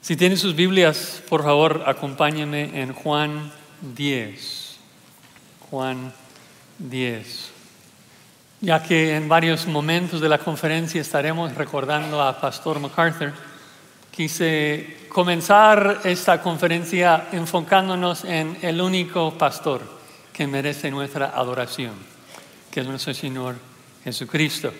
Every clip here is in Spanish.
Si tienen sus Biblias, por favor, acompáñenme en Juan 10. Juan 10. Ya que en varios momentos de la conferencia estaremos recordando a Pastor MacArthur, quise comenzar esta conferencia enfocándonos en el único pastor que merece nuestra adoración, que es nuestro Señor Jesucristo.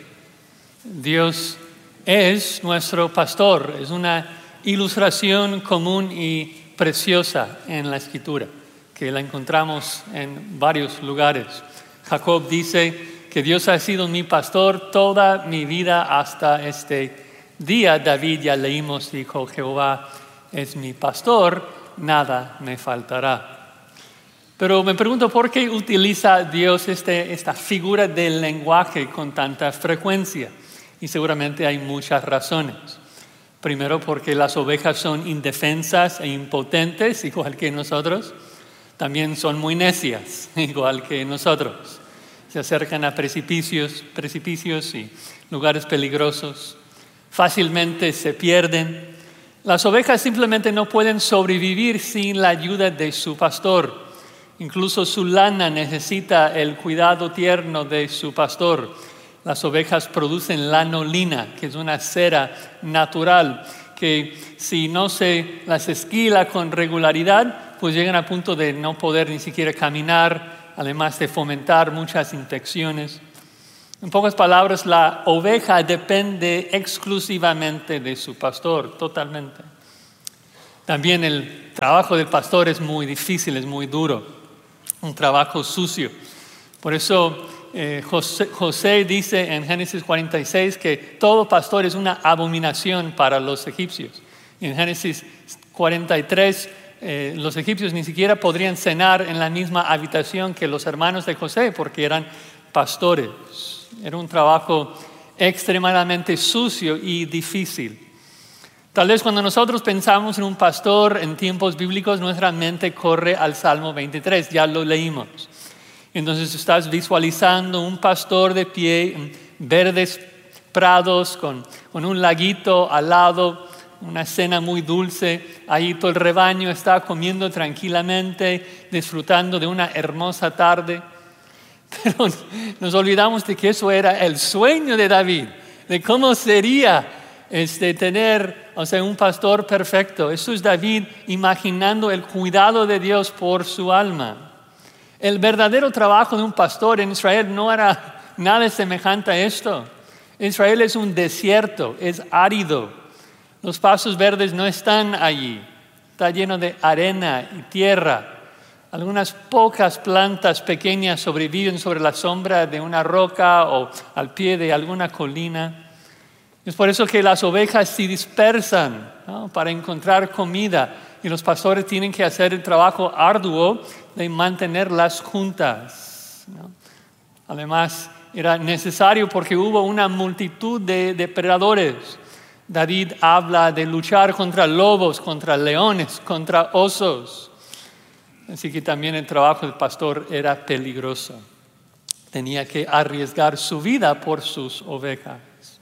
Dios es nuestro pastor, es una ilustración común y preciosa en la Escritura, que la encontramos en varios lugares. Jacob dice que Dios ha sido mi pastor toda mi vida hasta este día. David, ya leímos, dijo: Jehová es mi pastor, nada me faltará. Pero me pregunto por qué utiliza Dios esta figura del lenguaje con tanta frecuencia. Y seguramente hay muchas razones. Primero, porque las ovejas son indefensas e impotentes, igual que nosotros. También son muy necias, igual que nosotros. Se acercan a precipicios y lugares peligrosos. Fácilmente se pierden. Las ovejas simplemente no pueden sobrevivir sin la ayuda de su pastor. Incluso su lana necesita el cuidado tierno de su pastor. Las ovejas producen lanolina, que es una cera natural, que si no se las esquila con regularidad, pues llegan a punto de no poder ni siquiera caminar, además de fomentar muchas infecciones. En pocas palabras, la oveja depende exclusivamente de su pastor, totalmente. También el trabajo del pastor es muy difícil, es muy duro, un trabajo sucio. Por eso José dice en Génesis 46 que todo pastor es una abominación para los egipcios. Y en Génesis 43 los egipcios ni siquiera podrían cenar en la misma habitación que los hermanos de José porque eran pastores. Era un trabajo extremadamente sucio y difícil. Tal vez cuando nosotros pensamos en un pastor en tiempos bíblicos, nuestra mente corre al Salmo 23, ya lo leímos. Entonces estás visualizando un pastor de pie en verdes prados con un laguito al lado, una cena muy dulce. Ahí todo el rebaño está comiendo tranquilamente, disfrutando de una hermosa tarde. Pero nos olvidamos de que eso era el sueño de David, de cómo sería tener un pastor perfecto. Eso es David imaginando el cuidado de Dios por su alma. El verdadero trabajo de un pastor en Israel no era nada semejante a esto. Israel es un desierto, es árido. Los pastos verdes no están allí. Está lleno de arena y tierra. Algunas pocas plantas pequeñas sobreviven sobre la sombra de una roca o al pie de alguna colina. Es por eso que las ovejas se dispersan, ¿no?, para encontrar comida. Y los pastores tienen que hacer el trabajo arduo de mantenerlas juntas, ¿no? Además, era necesario porque hubo una multitud de depredadores. David habla de luchar contra lobos, contra leones, contra osos. Así que también el trabajo del pastor era peligroso. Tenía que arriesgar su vida por sus ovejas.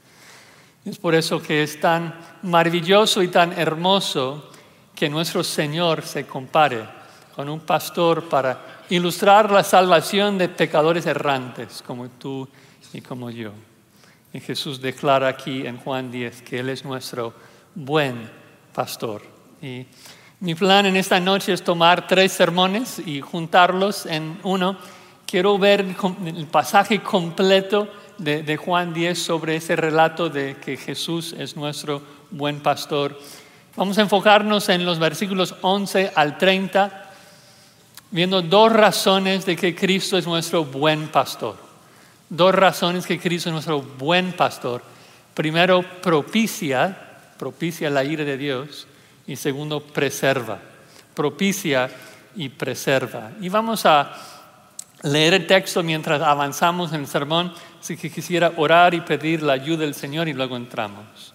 Es por eso que es tan maravilloso y tan hermoso que nuestro Señor se compare con un pastor para ilustrar la salvación de pecadores errantes como tú y como yo. Y Jesús declara aquí en Juan 10 que Él es nuestro buen pastor. Y mi plan en esta noche es tomar 3 sermones y juntarlos en uno. Quiero ver el pasaje completo de Juan 10 sobre ese relato de que Jesús es nuestro buen pastor. Vamos a enfocarnos en los versículos 11 al 30, viendo 2 razones de que Cristo es nuestro buen pastor. 2 razones que Cristo es nuestro buen pastor. Primero, propicia la ira de Dios. Y segundo, preserva. Propicia y preserva. Y vamos a leer el texto mientras avanzamos en el sermón. Así que quisiera orar y pedir la ayuda del Señor y luego entramos.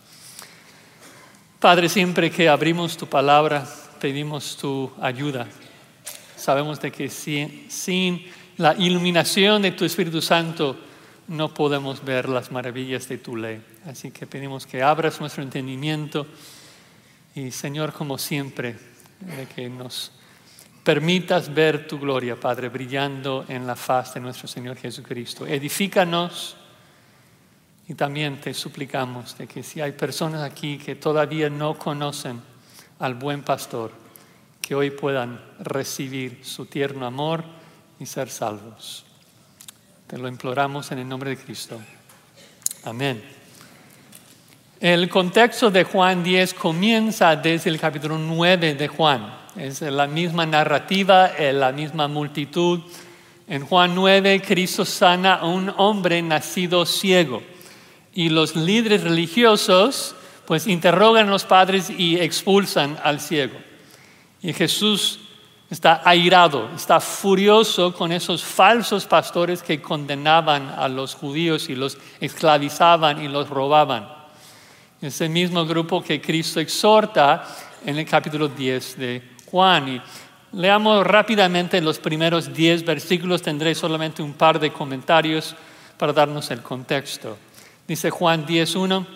Padre, siempre que abrimos tu palabra, pedimos tu ayuda. Sabemos de que sin la iluminación de tu Espíritu Santo no podemos ver las maravillas de tu ley. Así que pedimos que abras nuestro entendimiento Y Señor, como siempre, que nos permitas ver tu gloria, Padre, brillando en la faz de nuestro Señor Jesucristo. Edifícanos y también te suplicamos de que si hay personas aquí que todavía no conocen al buen pastor, que hoy puedan recibir su tierno amor y ser salvos. Te lo imploramos en el nombre de Cristo. Amén. El contexto de Juan 10 comienza desde el capítulo 9 de Juan. Es la misma narrativa, la misma multitud. En Juan 9, Cristo sana a un hombre nacido ciego. Y los líderes religiosos pues interrogan a los padres y expulsan al ciego. Y Jesús está airado, está furioso con esos falsos pastores que condenaban a los judíos y los esclavizaban y los robaban. Ese mismo grupo que Cristo exhorta en el capítulo 10 de Juan. Y leamos rápidamente los primeros 10 versículos. Tendré solamente un par de comentarios para darnos el contexto. Dice Juan 10:1.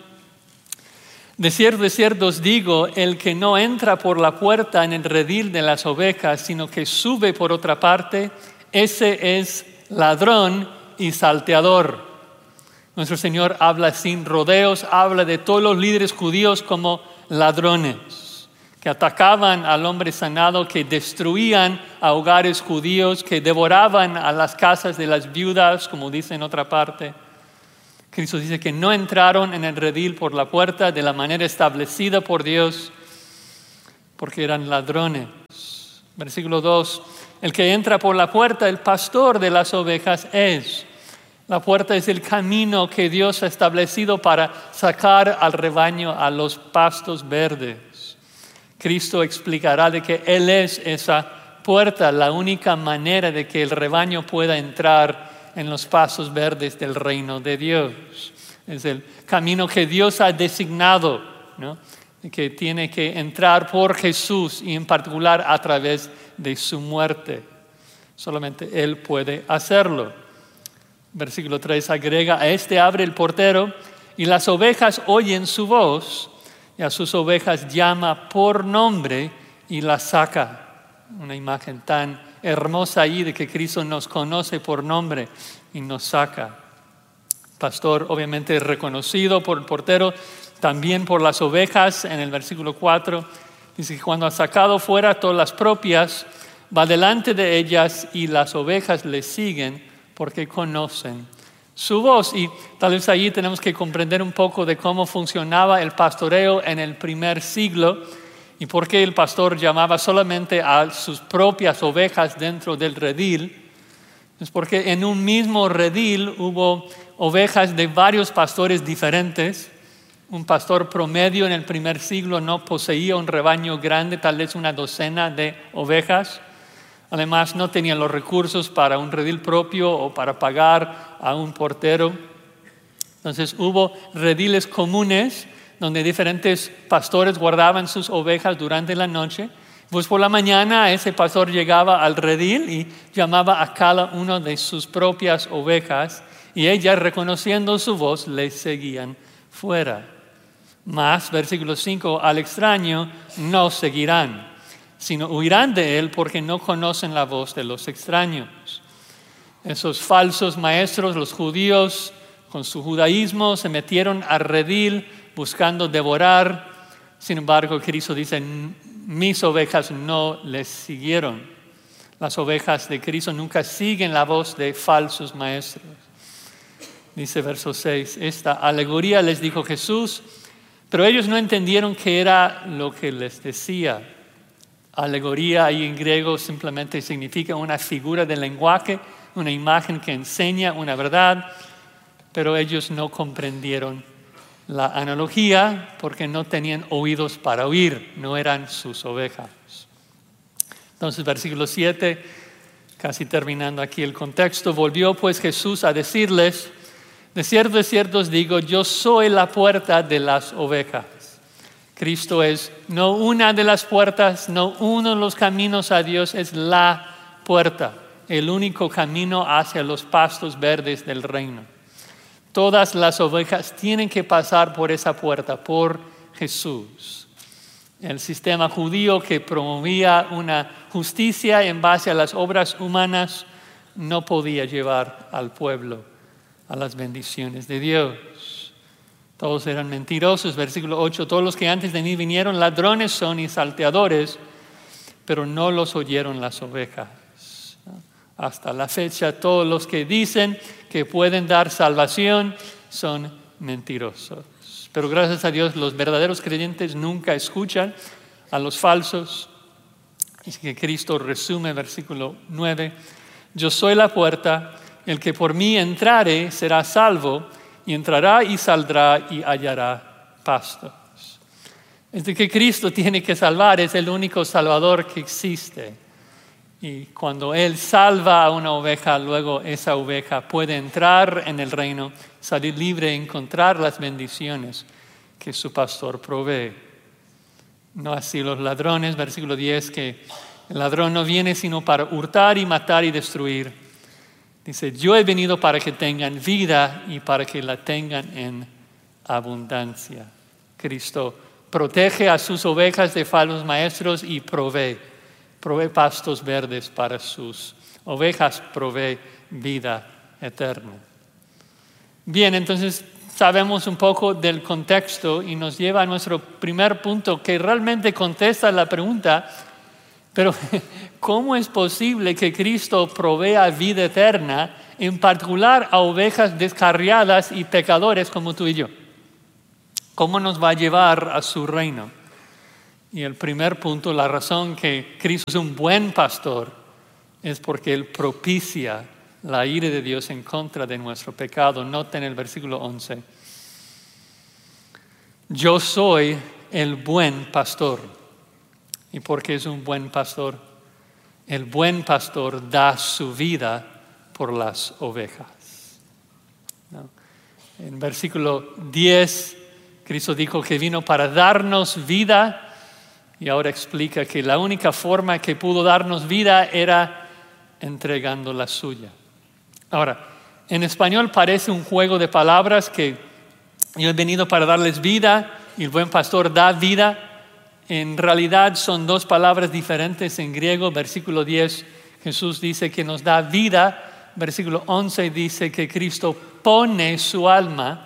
De cierto os digo, el que no entra por la puerta en el redil de las ovejas, sino que sube por otra parte, ese es ladrón y salteador. Nuestro Señor habla sin rodeos, habla de todos los líderes judíos como ladrones, que atacaban al hombre sanado, que destruían a hogares judíos, que devoraban a las casas de las viudas, como dice en otra parte. Cristo dice que no entraron en el redil por la puerta de la manera establecida por Dios, porque eran ladrones. Versículo 2, el que entra por la puerta, el pastor de las ovejas es. La puerta es el camino que Dios ha establecido para sacar al rebaño a los pastos verdes. Cristo explicará de que Él es esa puerta, la única manera de que el rebaño pueda entrar en los pastos verdes del reino de Dios. Es el camino que Dios ha designado, ¿no? Que tiene que entrar por Jesús y en particular a través de su muerte. Solamente Él puede hacerlo. Versículo 3 agrega, a este abre el portero y las ovejas oyen su voz y a sus ovejas llama por nombre y las saca. Una imagen tan hermosa ahí de que Cristo nos conoce por nombre y nos saca. Pastor obviamente reconocido por el portero, también por las ovejas. En el versículo 4 dice que cuando ha sacado fuera todas las propias, va delante de ellas y las ovejas le siguen porque conocen su voz. Y tal vez allí tenemos que comprender un poco de cómo funcionaba el pastoreo en el primer siglo y por qué el pastor llamaba solamente a sus propias ovejas dentro del redil. Es porque en un mismo redil hubo ovejas de varios pastores diferentes. Un pastor promedio en el primer siglo no poseía un rebaño grande, tal vez una docena de ovejas. Además, no tenían los recursos para un redil propio o para pagar a un portero. Entonces, hubo rediles comunes donde diferentes pastores guardaban sus ovejas durante la noche. Pues por la mañana ese pastor llegaba al redil y llamaba a cada uno de sus propias ovejas y ellas, reconociendo su voz, le seguían fuera. Más, versículo 5, al extraño no seguirán, sino huirán de él porque no conocen la voz de los extraños. Esos falsos maestros, los judíos, con su judaísmo, se metieron al redil buscando devorar. Sin embargo, Cristo dice, mis ovejas no les siguieron. Las ovejas de Cristo nunca siguen la voz de falsos maestros. Dice verso 6, esta alegoría les dijo Jesús, pero ellos no entendieron qué era lo que les decía. Alegoría ahí en griego simplemente significa una figura de lenguaje, una imagen que enseña una verdad, pero ellos no comprendieron la analogía porque no tenían oídos para oír, no eran sus ovejas. Entonces, versículo 7, casi terminando aquí el contexto, volvió pues Jesús a decirles, de cierto os digo, yo soy la puerta de las ovejas. Cristo es no una de las puertas, no uno de los caminos a Dios, es la puerta, el único camino hacia los pastos verdes del reino. Todas las ovejas tienen que pasar por esa puerta, por Jesús. El sistema judío que promovía una justicia en base a las obras humanas no podía llevar al pueblo a las bendiciones de Dios. Todos eran mentirosos. Versículo 8, todos los que antes de mí vinieron ladrones son y salteadores, pero no los oyeron las ovejas. Hasta la fecha, todos los que dicen que pueden dar salvación son mentirosos. Pero gracias a Dios, los verdaderos creyentes nunca escuchan a los falsos. Es que Cristo resume versículo 9. Yo soy la puerta, el que por mí entrare será salvo, y entrará y saldrá y hallará pastos. Es de que Cristo tiene que salvar, es el único salvador que existe. Y cuando Él salva a una oveja, luego esa oveja puede entrar en el reino, salir libre, encontrar las bendiciones que su pastor provee. No así los ladrones, versículo 10, que el ladrón no viene sino para hurtar y matar y destruir. Dice, yo he venido para que tengan vida y para que la tengan en abundancia. Cristo protege a sus ovejas de falsos maestros y provee pastos verdes para sus ovejas, provee vida eterna. Bien, entonces sabemos un poco del contexto y nos lleva a nuestro primer punto que realmente contesta la pregunta, pero ¿cómo es posible que Cristo provea vida eterna, en particular a ovejas descarriadas y pecadores como tú y yo? ¿Cómo nos va a llevar a su reino? Y el primer punto, la razón que Cristo es un buen pastor, es porque Él propicia la ira de Dios en contra de nuestro pecado. Noten el versículo 11. Yo soy el buen pastor. ¿Y por qué es un buen pastor? El buen pastor da su vida por las ovejas. ¿No? En versículo 10, Cristo dijo que vino para darnos vida. Y ahora explica que la única forma que pudo darnos vida era entregando la suya. Ahora, en español parece un juego de palabras que yo he venido para darles vida y el buen pastor da vida. En realidad son dos palabras diferentes en griego. Versículo 10, Jesús dice que nos da vida. Versículo 11 dice que Cristo pone su alma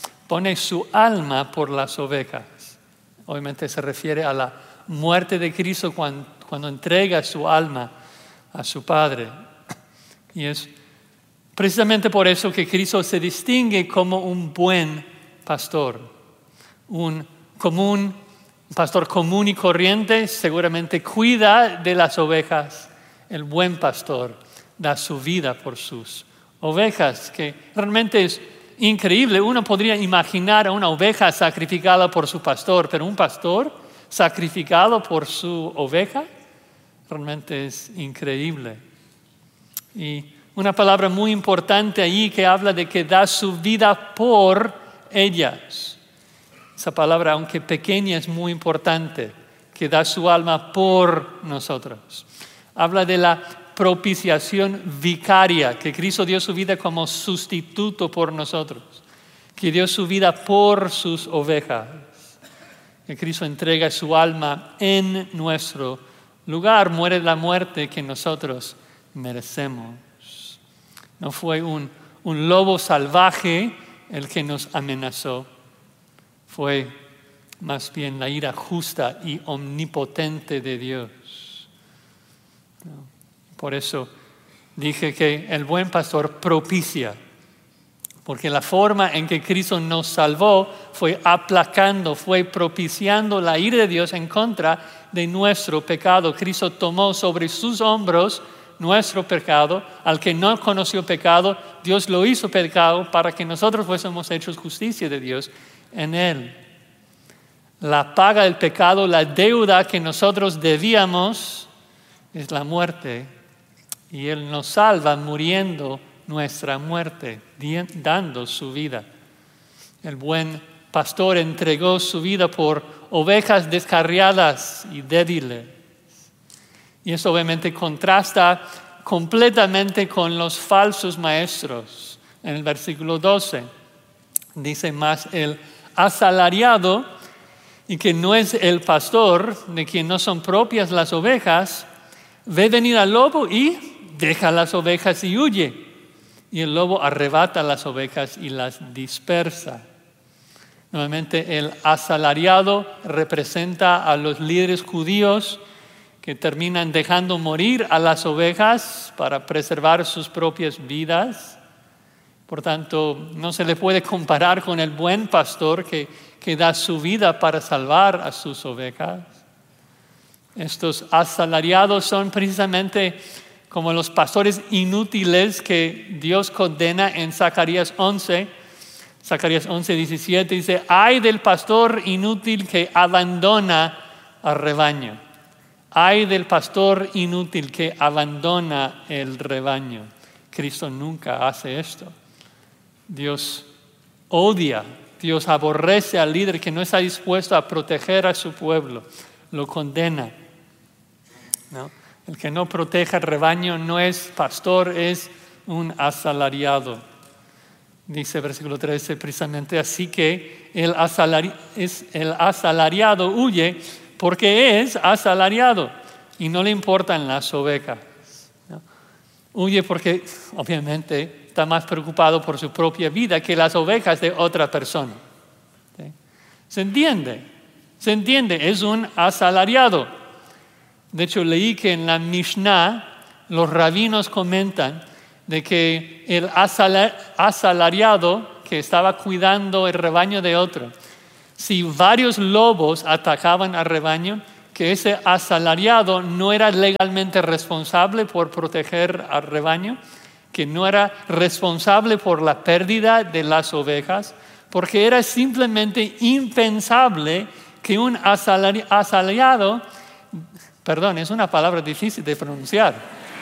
por las ovejas. Obviamente se refiere a la muerte de Cristo cuando entrega su alma a su Padre. Y es precisamente por eso que Cristo se distingue como un buen pastor. Un pastor común y corriente seguramente cuida de las ovejas. El buen pastor da su vida por sus ovejas, que realmente es increíble. Uno podría imaginar a una oveja sacrificada por su pastor, pero un pastor sacrificado por su oveja, realmente es increíble. Y una palabra muy importante allí que habla de que da su vida por ellas. Esa palabra, aunque pequeña, es muy importante, que da su alma por nosotros. Habla de la propiciación vicaria, que Cristo dio su vida como sustituto por nosotros, que dio su vida por sus ovejas. Que Cristo entrega su alma en nuestro lugar, muere la muerte que nosotros merecemos. No fue un lobo salvaje el que nos amenazó, fue más bien la ira justa y omnipotente de Dios. Por eso dije que el buen pastor propicia. Porque la forma en que Cristo nos salvó fue aplacando, fue propiciando la ira de Dios en contra de nuestro pecado. Cristo tomó sobre sus hombros nuestro pecado. Al que no conoció pecado, Dios lo hizo pecado para que nosotros fuésemos hechos justicia de Dios en Él. La paga del pecado, la deuda que nosotros debíamos, es la muerte. Y Él nos salva muriendo nuestra muerte, dando su vida. El buen pastor entregó su vida por ovejas descarriadas y débiles. Y eso obviamente contrasta completamente con los falsos maestros. En el versículo 12 dice más el asalariado. y que no es el pastor, de quien no son propias las ovejas, ve venir al lobo y deja las ovejas y huye. Y el lobo arrebata las ovejas y las dispersa. Nuevamente, el asalariado representa a los líderes judíos que terminan dejando morir a las ovejas para preservar sus propias vidas. Por tanto, no se le puede comparar con el buen pastor que da su vida para salvar a sus ovejas. Estos asalariados son precisamente como los pastores inútiles que Dios condena en Zacarías 11. Zacarías 11:17 dice: ay del pastor inútil que abandona al rebaño. Ay del pastor inútil que abandona el rebaño. Cristo nunca hace esto. Dios odia, Dios aborrece al líder que no está dispuesto a proteger a su pueblo. Lo condena, ¿no? El que no protege al rebaño no es pastor, es un asalariado. Dice versículo 13 precisamente: así que el asalariado huye porque es asalariado y no le importan las ovejas, ¿no? Huye porque obviamente está más preocupado por su propia vida que las ovejas de otra persona. ¿Sí? ¿Se entiende? Es un asalariado. De hecho, leí que en la Mishnah los rabinos comentan de que el asalariado que estaba cuidando el rebaño de otro, si varios lobos atacaban al rebaño, que ese asalariado no era legalmente responsable por proteger al rebaño, que no era responsable por la pérdida de las ovejas, porque era simplemente impensable que un asalariado, perdón, es una palabra difícil de pronunciar,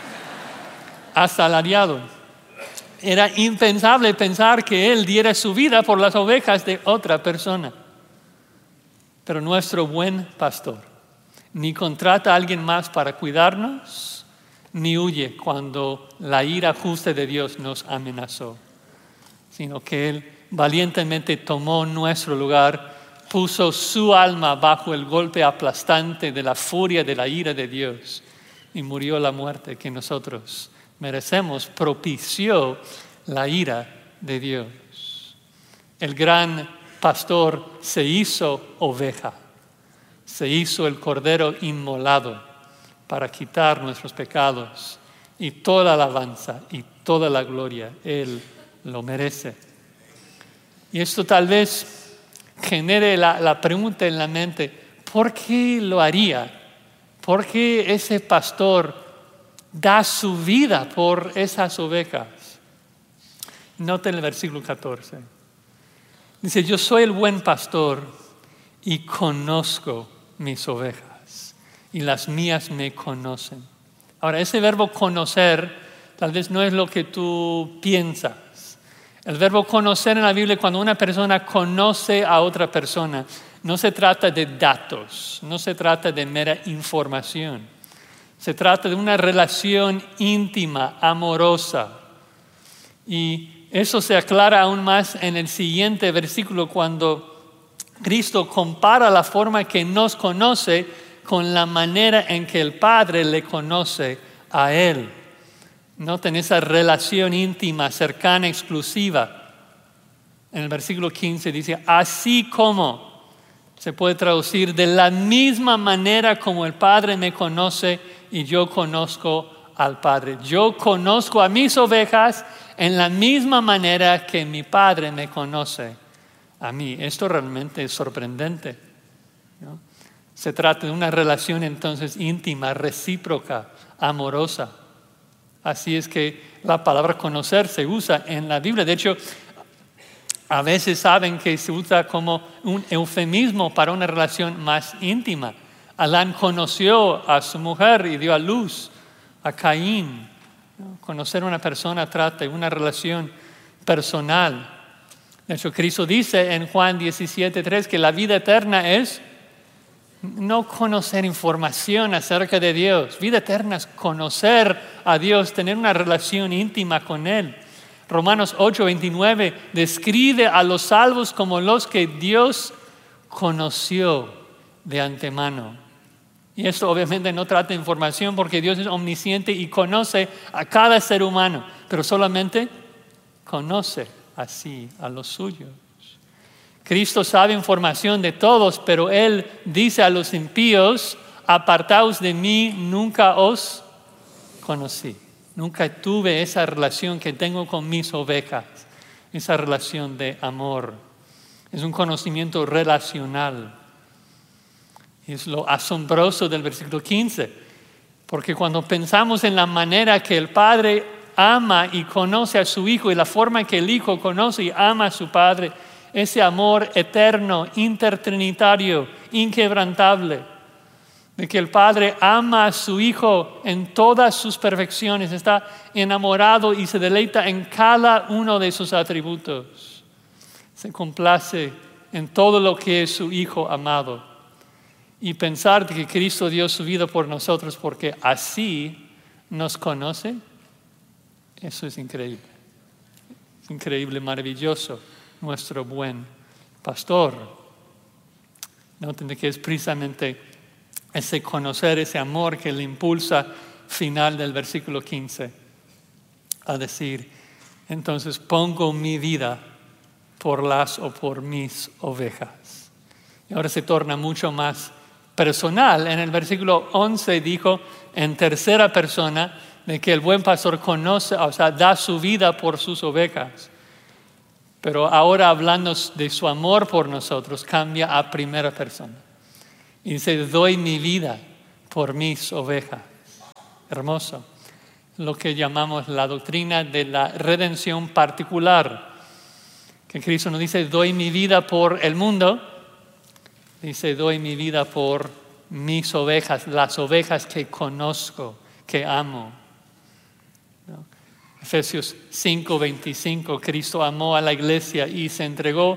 asalariado, era impensable pensar que él diera su vida por las ovejas de otra persona. Pero nuestro buen pastor ni contrata a alguien más para cuidarnos, ni huye cuando la ira justa de Dios nos amenazó, sino que Él valientemente tomó nuestro lugar, puso su alma bajo el golpe aplastante de la furia de la ira de Dios y murió la muerte que nosotros merecemos, propició la ira de Dios. El gran pastor se hizo oveja, se hizo el cordero inmolado para quitar nuestros pecados, y toda alabanza y toda la gloria Él lo merece. Y esto tal vez genere la pregunta en la mente: ¿por qué lo haría? ¿Por qué ese pastor da su vida por esas ovejas? Noten el versículo 14. Dice: yo soy el buen pastor y conozco mis ovejas, y las mías me conocen. Ahora, ese verbo conocer tal vez no es lo que tú piensas. El verbo conocer en la Biblia, cuando una persona conoce a otra persona, no se trata de datos, no se trata de mera información. Se trata de una relación íntima, amorosa. Y eso se aclara aún más en el siguiente versículo, cuando Cristo compara la forma que nos conoce con la manera en que el Padre le conoce a Él. Noten esa relación íntima, cercana, exclusiva. En el versículo 15 dice: así como, se puede traducir, de la misma manera como el Padre me conoce y yo conozco al Padre. Yo conozco a mis ovejas en la misma manera que mi Padre me conoce a mí. Esto realmente es sorprendente, ¿no? Se trata de una relación entonces íntima, recíproca, amorosa. Así es que la palabra conocer se usa en la Biblia. De hecho, a veces saben que se usa como un eufemismo para una relación más íntima. Adán conoció a su mujer y dio a luz a Caín. Conocer a una persona trata de una relación personal. De hecho, Cristo dice en Juan 17:3 que la vida eterna es no conocer información acerca de Dios. Vida eterna es conocer a Dios, tener una relación íntima con Él. Romanos 8:29 describe a los salvos como los que Dios conoció. de antemano. Y esto obviamente no trata de información porque Dios es omnisciente y conoce a cada ser humano, pero solamente conoce así a los suyos. Cristo sabe información de todos, pero Él dice a los impíos: apartaos de mí, nunca os conocí. Nunca tuve esa relación que tengo con mis ovejas, esa relación de amor. Es un conocimiento relacional. Es lo asombroso del versículo 15, porque cuando pensamos en la manera que el Padre ama y conoce a su Hijo y la forma en que el Hijo conoce y ama a su Padre, ese amor eterno, intertrinitario, inquebrantable, de que el Padre ama a su Hijo en todas sus perfecciones, está enamorado y se deleita en cada uno de sus atributos. Se complace en todo lo que es su Hijo amado. Y pensar que Cristo dio su vida por nosotros porque así nos conoce, eso es increíble. Es increíble, maravilloso, nuestro buen pastor. Noten que es precisamente ese conocer, ese amor que le impulsa final del versículo 15 a decir: entonces pongo mi vida por las o por mis ovejas. Y ahora se torna mucho más personal. En el versículo 11 dijo en tercera persona de que el buen pastor conoce, o sea, da su vida por sus ovejas. Pero ahora, hablando de su amor por nosotros, cambia a primera persona. Y dice: doy mi vida por mis ovejas. Hermoso. Lo que llamamos la doctrina de la redención particular. Que Cristo no dice: doy mi vida por el mundo. Dice: doy mi vida por mis ovejas, las ovejas que conozco, que amo. ¿No? Efesios 5:25, Cristo amó a la iglesia y se entregó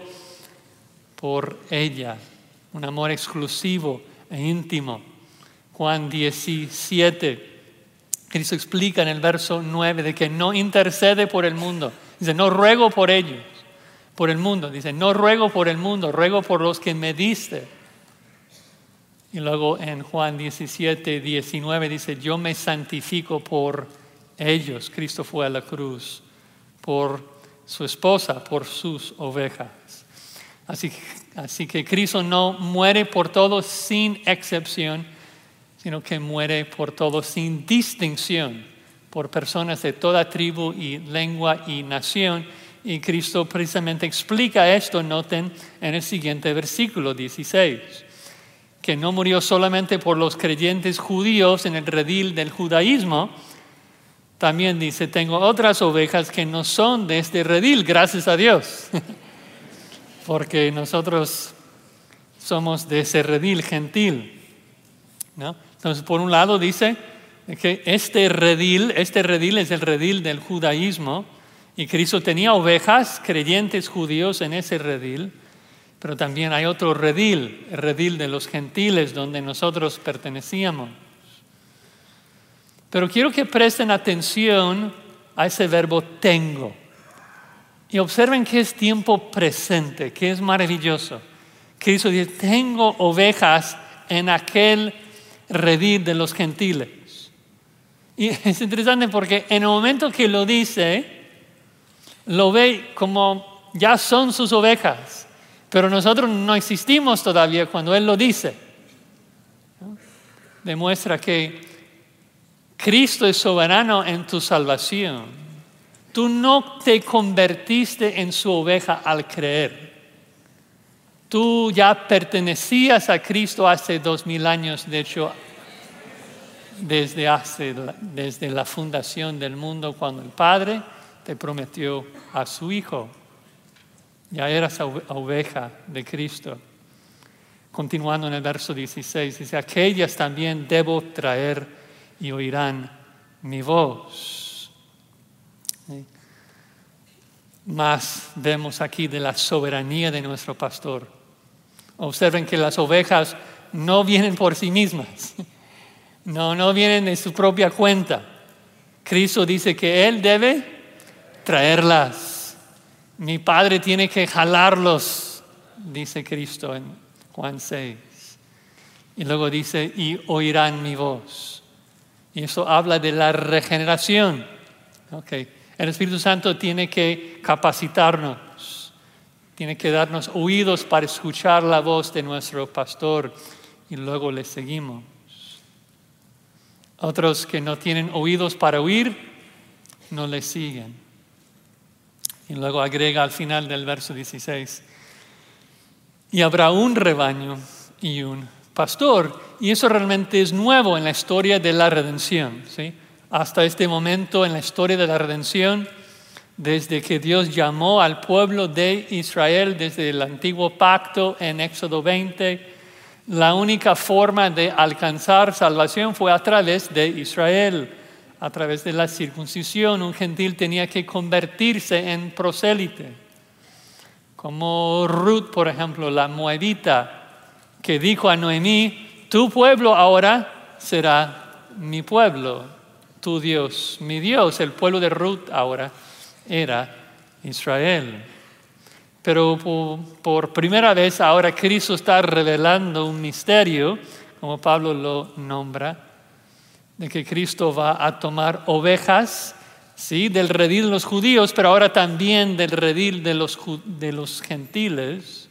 por ella. Un amor exclusivo e íntimo. Juan 17, Cristo explica en el verso 9 de que no intercede por el mundo. Dice: no ruego por ellos, por el mundo. Dice: no ruego por el mundo, ruego por los que me diste. Y luego en Juan 17:19 dice: yo me santifico por ellos. Cristo fue a la cruz por su esposa, por sus ovejas. Así que Cristo no muere por todos sin excepción, sino que muere por todos sin distinción, por personas de toda tribu y lengua y nación. Y Cristo precisamente explica esto, noten, en el siguiente versículo 16, que no murió solamente por los creyentes judíos en el redil del judaísmo. También dice: tengo otras ovejas que no son de este redil, gracias a Dios. Porque nosotros somos de ese redil gentil, ¿no? Entonces, por un lado dice que este redil es el redil del judaísmo, y Cristo tenía ovejas, creyentes judíos en ese redil, pero también hay otro redil, el redil de los gentiles, donde nosotros pertenecíamos. Pero quiero que presten atención a ese verbo tengo. Y observen que es tiempo presente, que es maravilloso. Cristo dice: tengo ovejas en aquel redil de los gentiles. Y es interesante porque en el momento que lo dice, lo ve como ya son sus ovejas. Pero nosotros no existimos todavía cuando Él lo dice. ¿No? Demuestra que Cristo es soberano en tu salvación. Tú no te convertiste en su oveja al creer. Tú ya pertenecías a Cristo hace 2000 años, de hecho, desde la fundación del mundo, cuando el Padre te prometió a su Hijo. Ya eras oveja de Cristo. Continuando en el verso 16, dice: aquellas también debo traer y oirán mi voz. Más vemos aquí de la soberanía de nuestro pastor. Observen que las ovejas no vienen por sí mismas. No vienen de su propia cuenta. Cristo dice que Él debe traerlas. Mi Padre tiene que jalarlos, dice Cristo en Juan 6. Y luego dice, y oirán mi voz. Y eso habla de la regeneración. Okay. El Espíritu Santo tiene que capacitarnos, tiene que darnos oídos para escuchar la voz de nuestro pastor y luego le seguimos. Otros que no tienen oídos para oír, no le siguen. Y luego agrega al final del verso 16, y habrá un rebaño y un pastor. Y eso realmente es nuevo en la historia de la redención, ¿sí? Hasta este momento en la historia de la redención, desde que Dios llamó al pueblo de Israel desde el antiguo pacto en Éxodo 20, la única forma de alcanzar salvación fue a través de Israel, a través de la circuncisión. Un gentil tenía que convertirse en prosélite, como Ruth, por ejemplo, la moabita, que dijo a Noemí, tu pueblo ahora será mi pueblo. Tu Dios, mi Dios. El pueblo de Ruth ahora era Israel. Pero por primera vez ahora Cristo está revelando un misterio, como Pablo lo nombra, de que Cristo va a tomar ovejas, ¿sí?, del redil de los judíos, pero ahora también del redil de los gentiles.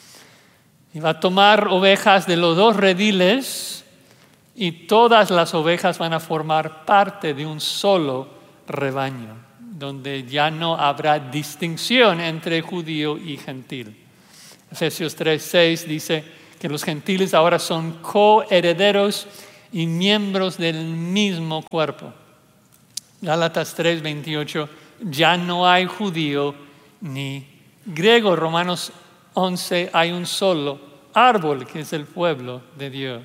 Y va a tomar ovejas de los dos rediles, y todas las ovejas van a formar parte de un solo rebaño, donde ya no habrá distinción entre judío y gentil. Efesios 3:6 dice que los gentiles ahora son coherederos y miembros del mismo cuerpo. Gálatas 3:28, ya no hay judío ni griego. Romanos 11, hay un solo árbol que es el pueblo de Dios.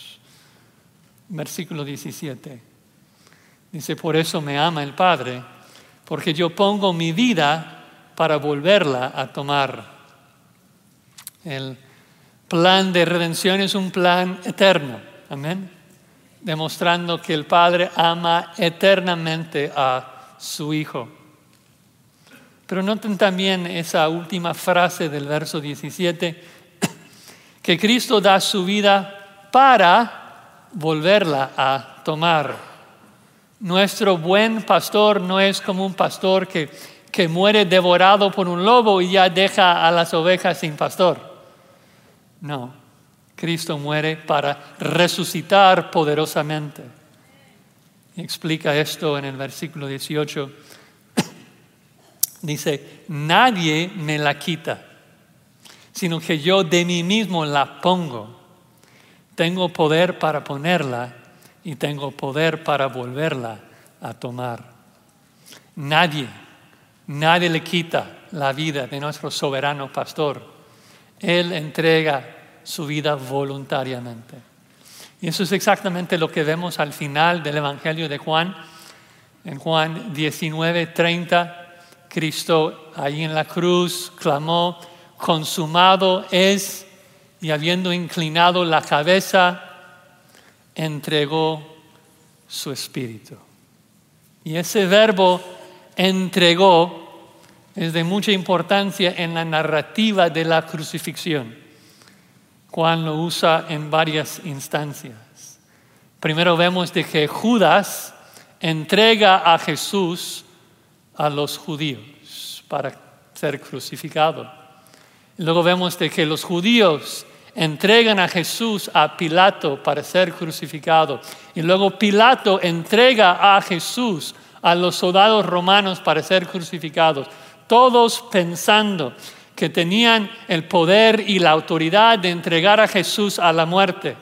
Versículo 17. Dice, por eso me ama el Padre, porque yo pongo mi vida para volverla a tomar. El plan de redención es un plan eterno. Amén. Demostrando que el Padre ama eternamente a su Hijo. Pero noten también esa última frase del verso 17, que Cristo da su vida para volverla a tomar. Nuestro buen pastor no es como un pastor que muere devorado por un lobo y ya deja a las ovejas sin pastor. No, Cristo muere para resucitar poderosamente. Explica esto en el versículo 18. Dice, nadie me la quita, sino que yo de mí mismo la pongo. Tengo poder para ponerla y tengo poder para volverla a tomar. Nadie le quita la vida de nuestro soberano pastor. Él entrega su vida voluntariamente. Y eso es exactamente lo que vemos al final del Evangelio de Juan. En Juan 19:30, Cristo ahí en la cruz clamó, consumado es. Y habiendo inclinado la cabeza, entregó su espíritu. Y ese verbo entregó es de mucha importancia en la narrativa de la crucifixión. Juan lo usa en varias instancias. Primero vemos de que Judas entrega a Jesús a los judíos para ser crucificado. Luego vemos de que los judíos entregan a Jesús a Pilato para ser crucificado. Y luego Pilato entrega a Jesús a los soldados romanos para ser crucificados. Todos pensando que tenían el poder y la autoridad de entregar a Jesús a la muerte.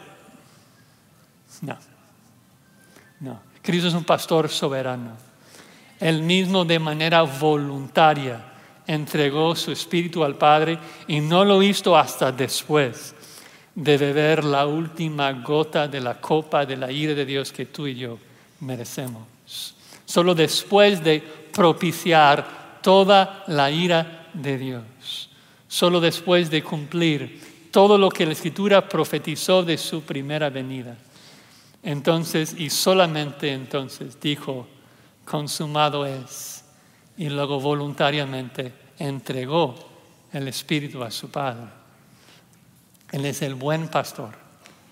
No. Cristo es un pastor soberano. Él mismo de manera voluntaria entregó su espíritu al Padre y no lo hizo hasta después de beber la última gota de la copa de la ira de Dios que tú y yo merecemos. Solo después de propiciar toda la ira de Dios. Solo después de cumplir todo lo que la Escritura profetizó de su primera venida. Entonces, y solamente entonces, dijo, consumado es. Y luego voluntariamente entregó el Espíritu a su Padre. Él es el buen pastor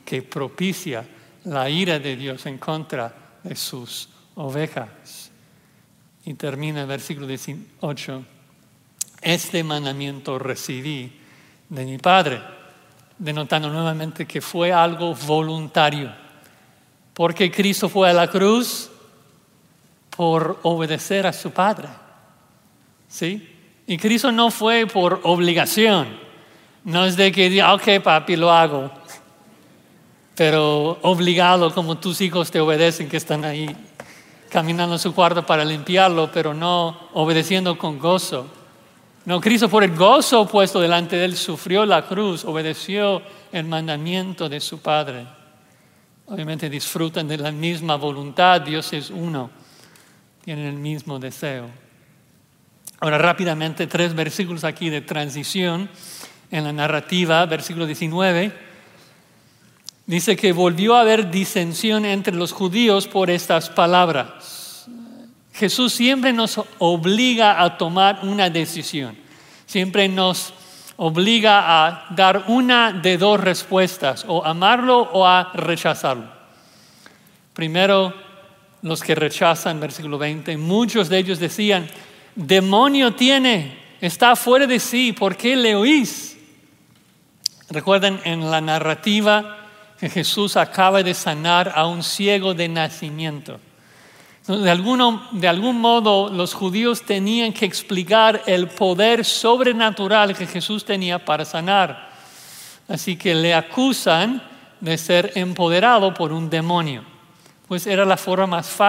que propicia la ira de Dios en contra de sus ovejas. Y termina el versículo 18. Este mandamiento recibí de mi Padre, denotando nuevamente que fue algo voluntario. Porque Cristo fue a la cruz por obedecer a su Padre. ¿Sí? Y Cristo no fue por obligación. No es de que diga, ok, papi, lo hago. Pero obligado, como tus hijos te obedecen, que están ahí caminando a su cuarto para limpiarlo, pero no obedeciendo con gozo. No, Cristo por el gozo puesto delante de él sufrió la cruz, obedeció el mandamiento de su Padre. Obviamente disfrutan de la misma voluntad, Dios es uno, tienen el mismo deseo. Ahora rápidamente 3 versículos aquí de transición en la narrativa, versículo 19. Dice que volvió a haber disensión entre los judíos por estas palabras. Jesús siempre nos obliga a tomar una decisión. Siempre nos obliga a dar una de 2 respuestas, o amarlo o a rechazarlo. Primero, los que rechazan, versículo 20, muchos de ellos decían, demonio tiene, está fuera de sí, ¿por qué le oís? Recuerden en la narrativa que Jesús acaba de sanar a un ciego de nacimiento. De algún modo los judíos tenían que explicar el poder sobrenatural que Jesús tenía para sanar. Así que le acusan de ser empoderado por un demonio. Pues era la forma más fácil